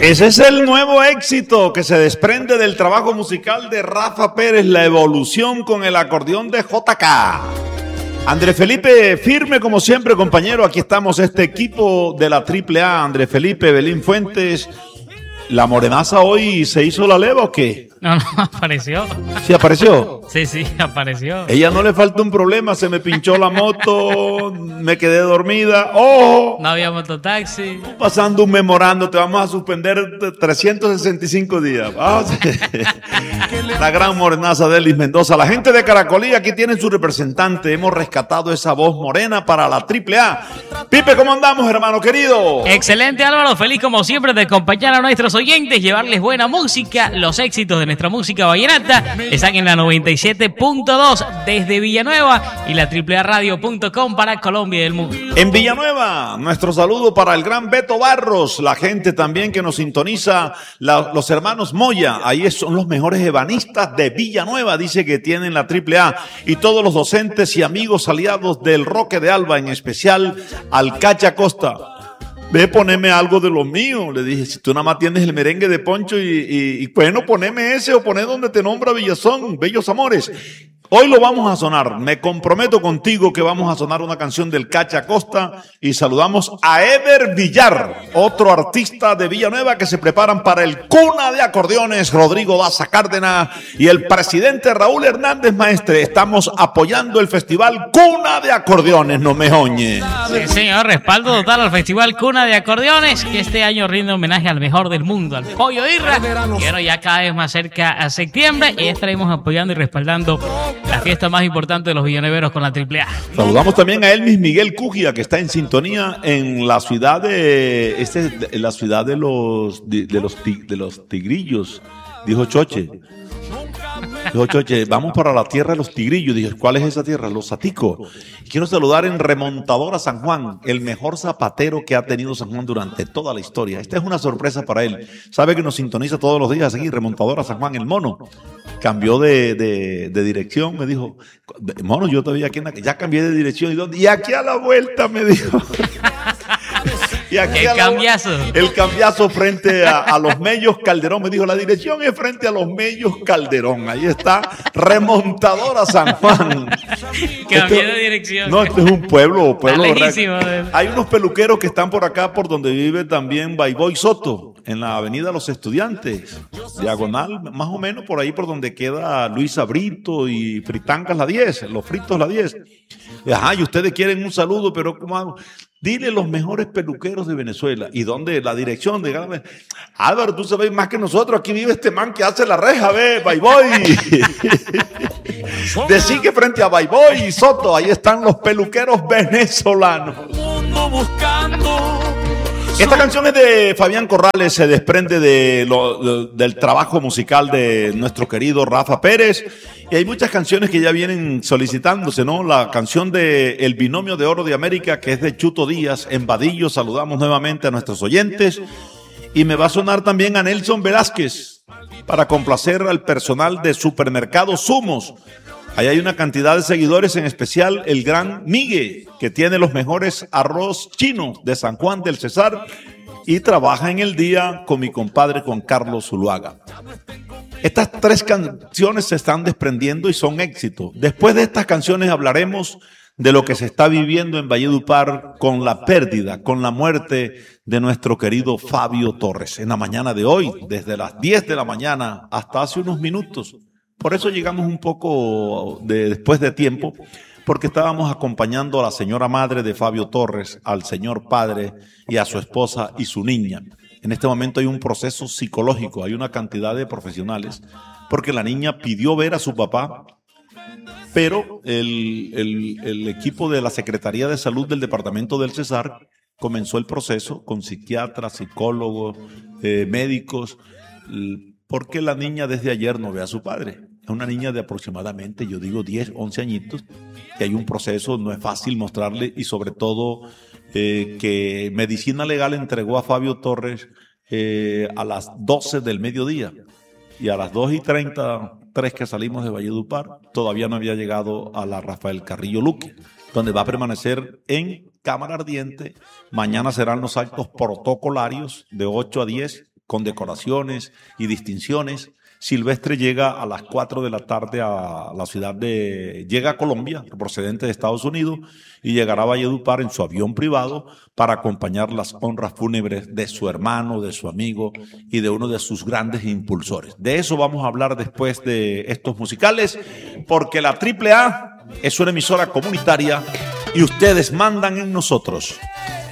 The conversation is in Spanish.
Ese es el nuevo éxito que se desprende del trabajo musical de Rafa Pérez, La Evolución, con el acordeón de JK. Andrés Felipe, firme como siempre, compañero. Aquí estamos, este equipo de la AAA. Andrés Felipe, Belín Fuentes. ¿La morenaza hoy se hizo la leva o qué? No, apareció. ¿Sí apareció? Sí, apareció. Ella no le falta un problema, se me pinchó la moto, me quedé dormida. ¡Oh! No había mototaxi. Pasando un memorando, te vamos a suspender 365 días. Ah, sí. La gran morenaza de Elis Mendoza. La gente de Caracolí, aquí tienen su representante. Hemos rescatado esa voz morena para la AAA. Pipe, ¿cómo andamos, hermano querido? Excelente, Álvaro. Feliz como siempre de acompañar a nuestros oyentes, llevarles buena música, los éxitos de nuestra música vallenata. Están en la 97.2 desde Villanueva y la AAAradio.com para Colombia y el mundo. En Villanueva, nuestro saludo para el gran Beto Barros, la gente también que nos sintoniza, los hermanos Moya, ahí son los mejores ebanistas de Villanueva, dice que tienen la AAA, y todos los docentes y amigos aliados del Roque de Alba, en especial al Cacha Costa. Ve, poneme algo de lo mío. Le dije, si tú nada más tienes el merengue de Poncho y bueno, poneme ese o poné donde te nombra Villazón, Bellos Amores. Hoy lo vamos a sonar. Me comprometo contigo que vamos a sonar una canción del Cacha Costa y saludamos a Ever Villar, otro artista de Villanueva que se preparan para el Cuna de Acordeones, Rodrigo Daza Cárdenas y el presidente Raúl Hernández Maestre. Estamos apoyando el festival Cuna de Acordeones, no me oñe. Sí, señor, respaldo total al festival Cuna de Acordeones, que este año rinde homenaje al mejor del mundo, al Pollo Irra. Y bueno, ya cada vez más cerca a septiembre y estaremos apoyando y respaldando la fiesta más importante de los villanueveros con la AAA. Saludamos también a Elmis Miguel Cugia, que está en sintonía en la ciudad de los tigrillos, dijo Choche. Dijo Choche, vamos para la tierra de los tigrillos. Dije, ¿cuál es esa tierra? Los Saticos. Quiero saludar en Remontadora San Juan, el mejor zapatero que ha tenido San Juan durante toda la historia. Esta es una sorpresa para él. Sabe que nos sintoniza todos los días aquí, Remontadora San Juan, el mono. Cambió de dirección, me dijo, mono, yo todavía aquí ya cambié de dirección. Y aquí a la vuelta, me dijo. Y aquí el cambiazo frente a los Mellos Calderón. Me dijo, la dirección es frente a los Mellos Calderón. Ahí está, Remontadora San Juan. Cambié de dirección. No, este es un pueblo lejísimo. Hay unos peluqueros que están por acá, por donde vive también Baiboy Soto, en la avenida Los Estudiantes, diagonal, más o menos por ahí por donde queda Luis Abrito y Fritangas la 10, los fritos la 10. Ajá, y ustedes quieren un saludo, pero ¿cómo hago? Dile los mejores peluqueros de Venezuela. ¿Y dónde? La dirección de Álvaro, tú sabes más que nosotros. Aquí vive este man que hace la reja, ve, Baiboy. Decí que frente a Baiboy y Soto, ahí están los peluqueros venezolanos. Esta canción es de Fabián Corrales, se desprende del trabajo musical de nuestro querido Rafa Pérez. Y hay muchas canciones que ya vienen solicitándose, ¿no? La canción de El Binomio de Oro de América, que es de Chuto Díaz, en Vadillo. Saludamos nuevamente a nuestros oyentes. Y me va a sonar también a Nelson Velázquez, para complacer al personal de Supermercado Sumos. Ahí hay una cantidad de seguidores, en especial el gran Migue, que tiene los mejores arroz chinos de San Juan del Cesar y trabaja en el día con mi compadre Juan Carlos Zuluaga. Estas tres canciones se están desprendiendo y son éxitos. Después de estas canciones hablaremos de lo que se está viviendo en Valledupar con la pérdida, con la muerte de nuestro querido Fabio Torres. En la mañana de hoy, desde las 10 de la mañana hasta hace unos minutos. Por eso llegamos un poco después de tiempo, porque estábamos acompañando a la señora madre de Fabio Torres, al señor padre y a su esposa y su niña. En este momento hay un proceso psicológico, hay una cantidad de profesionales, porque la niña pidió ver a su papá, pero el equipo de la Secretaría de Salud del Departamento del Cesar comenzó el proceso con psiquiatras, psicólogos, médicos, porque la niña desde ayer no ve a su padre. Es una niña de aproximadamente, yo digo 10, 11 añitos, y hay un proceso, no es fácil mostrarle, y sobre todo que Medicina Legal entregó a Fabio Torres a las 12 del mediodía, y a las 2:33 que salimos de Valledupar, todavía no había llegado a la Rafael Carrillo Luque, donde va a permanecer en cámara ardiente. Mañana serán los actos protocolarios de 8 a 10, condecoraciones y distinciones. Silvestre llega a las 4 de la tarde a la llega a Colombia, procedente de Estados Unidos, y llegará a Valledupar en su avión privado para acompañar las honras fúnebres de su hermano, de su amigo y de uno de sus grandes impulsores. De eso vamos a hablar después de estos musicales, porque la AAA es una emisora comunitaria y ustedes mandan en nosotros.